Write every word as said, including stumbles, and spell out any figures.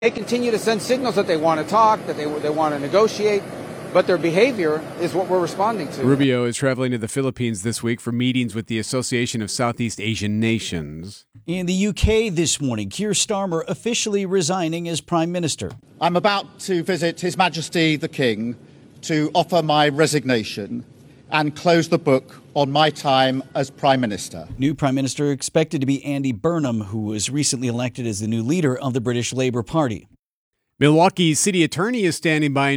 They continue to send signals that they want to talk, that they, they want to negotiate, but their behavior is what we're responding to. Rubio is traveling to the Philippines this week for meetings with the Association of Southeast Asian Nations. In the U K this morning, Keir Starmer officially resigning as Prime Minister. I'm about to visit His Majesty the King to offer my resignation and close the book on my time as Prime Minister. New Prime Minister expected to be Andy Burnham, who was recently elected as the new leader of the British Labour Party. Milwaukee's city attorney is standing by